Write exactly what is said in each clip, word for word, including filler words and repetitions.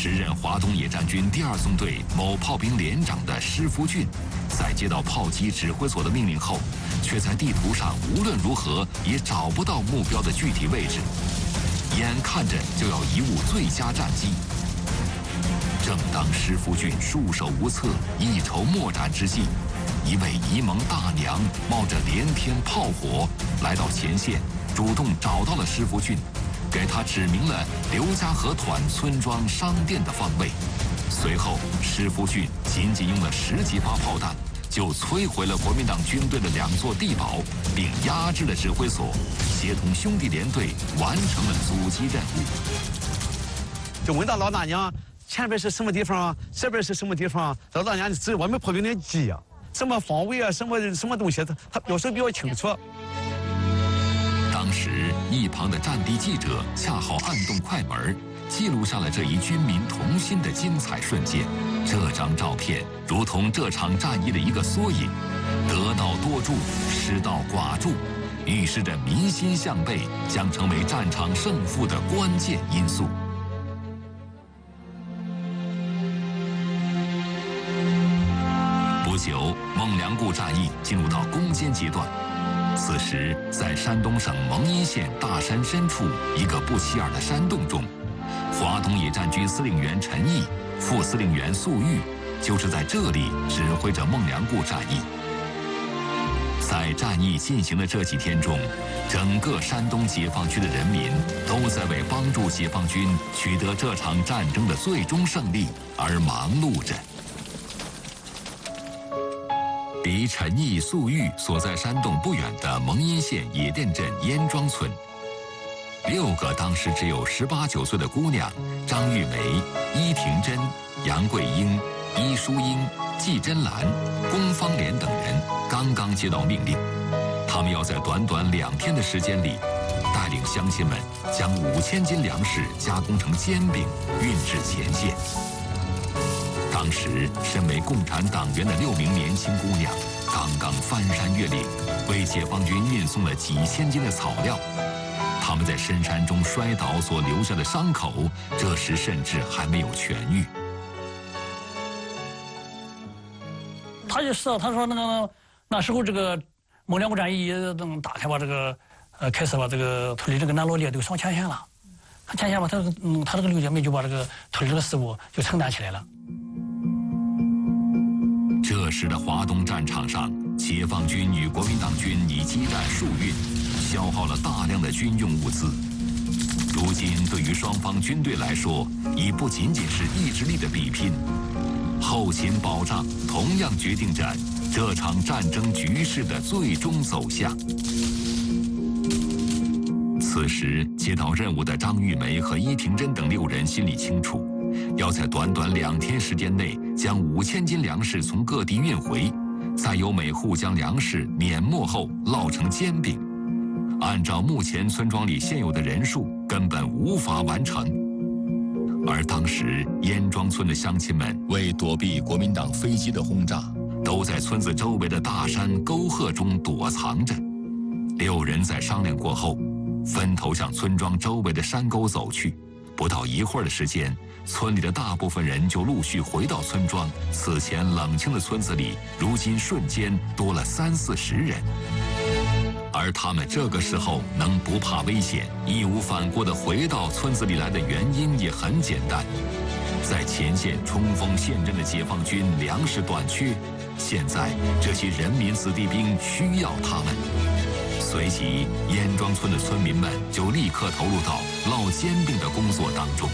时任华东野战军第二纵队某炮兵连长的施福俊，在接到炮击指挥所的命令后，却在地图上无论如何也找不到目标的具体位置，眼看着就要贻误最佳战机。正当施福俊束手无策、一筹莫展之际，一位沂蒙大娘冒着连天炮火来到前线，主动找到了施福俊，给他指明了刘家河团村庄商店的方位。随后，施福俊仅仅用了十几发炮弹，就摧毁了国民党军队的两座地堡，并压制了指挥所，协同兄弟连队完成了阻击任务。 就问到老大娘，前边是什么地方啊？这边是什么地方啊？老大娘指我们炮兵连急啊，什么方位啊，什么什么东西，他他表示比较清楚。 当时，一旁的战地记者恰好按动快门，记录下了这一军民同心的精彩瞬间。这张照片如同这场战役的一个缩影，得道多助，失道寡助，预示着民心向背将成为战场胜负的关键因素。不久，孟良崮战役进入到攻坚阶段。此时，在山东省蒙阴县大山深处一个不起眼的山洞中，华东野战军司令员陈毅、副司令员粟裕就是在这里指挥着孟良崮战役。在战役进行的这几天中，整个山东解放区的人民都在为帮助解放军取得这场战争的最终胜利而忙碌着。离陈毅、粟裕所在山洞不远的蒙阴县野店镇燕庄村，六个当时只有十八九岁的姑娘张玉梅、伊婷珍、杨桂英、伊淑英、季珍兰、龚芳莲等人刚刚接到命令，他们要在短短两天的时间里，带领乡亲们将五千斤粮食加工成煎饼运至前线。当时，身为共产党员的六名年轻姑娘，刚刚翻山越岭，为解放军运送了几千斤的草料。他们在深山中摔倒所留下的伤口，这时甚至还没有痊愈。 他就知道，他说那个那时候这个孟良崮战役等打开吧，这个呃开始把这个村里这个南老烈都上前线了，前线吧，他嗯他这个六姐妹就把这个村里这个事务就承担起来了。 这时的华东战场上，解放军与国民党军已激战数月，消耗了大量的军用物资。如今，对于双方军队来说，已不仅仅是意志力的比拼，后勤保障同样决定着这场战争局势的最终走向。此时，接到任务的张玉梅和伊婷珍等六人心里清楚，要在短短两天时间内将五千斤粮食从各地运回，再由每户将粮食碾磨后烙成煎饼。按照目前村庄里现有的人数，根本无法完成。而当时燕庄村的乡亲们为躲避国民党飞机的轰炸，都在村子周围的大山沟壑中躲藏着。六人在商量过后，分头向村庄周围的山沟走去。不到一会儿的时间，村里的大部分人就陆续回到村庄。此前冷清的村子里，如今瞬间多了三四十人。而他们这个时候能不怕危险、义无反顾地回到村子里来的原因也很简单，在前线冲锋陷阵的解放军粮食短缺，现在这些人民子弟兵需要他们。随即，燕庄村的村民们就立刻投入到烙煎饼的工作当中。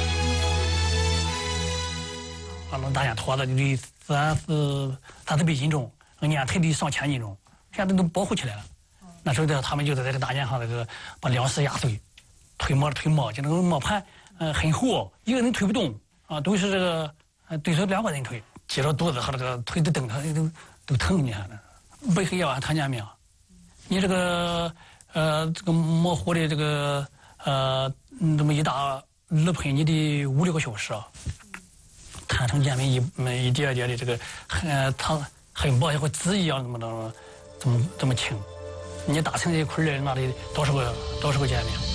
啊，那大家拖的离三四三四百斤重，年推得上千斤重，现在都保护起来了。那时候的他们就在这个大雁上那个把粮食压碎，推磨推磨，就那个磨盘，呃，很厚，一个人推不动啊，都是这个，呃，对手两个人推，接着肚子和这个腿的蹬，他都都疼，你看那，背后也看见没有？你这个呃这个模糊的这个呃这么一大铝盆，你得五六个小时啊，摊成煎饼一一叠叠的这个很它很薄，像个纸一样，这么这么这么这么轻。你打成一块儿，那里多少个多少个煎饼？